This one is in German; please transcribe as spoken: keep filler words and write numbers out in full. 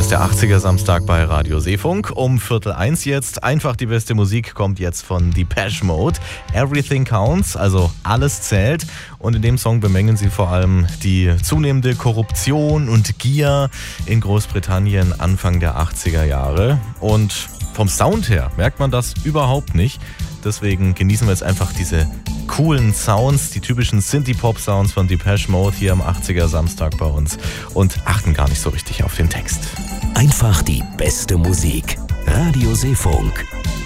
ist der achtziger Samstag bei Radio Seefunk. Um Viertel eins jetzt. Einfach die beste Musik kommt jetzt von Depeche Mode. Everything Counts, also alles zählt. Und in dem Song bemängeln sie vor allem die zunehmende Korruption und Gier in Großbritannien Anfang der achtziger Jahre. Und vom Sound her merkt man das überhaupt nicht. Deswegen genießen wir jetzt einfach diese coolen Sounds, die typischen Synthie-Pop-Sounds von Depeche Mode hier am achtziger Samstag bei uns und achten gar nicht so richtig auf den Text. Einfach die beste Musik. Radio Seefunk.